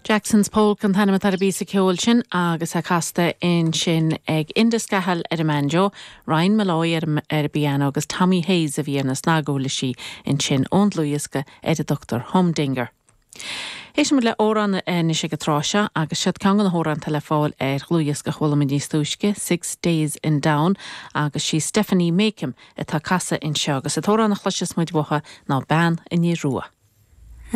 Jackson's Pole can tanama tarbisa ceolchin agus a casta in sin ag indiscahal manjo, Ryan Malloy biano agus Tommy Hayes a bhíana snagóla in sin ondlúiasca Dr. Humdinger. Éis le órán ní sé go tráise agus siad ceangan na hóran telefáil glúiasca chhuilim in dístúisce 6 Days in Down agus sí Stephanie Makem tá casa in seo agus a tóran na chluisis muid butha ná ban in ní rua.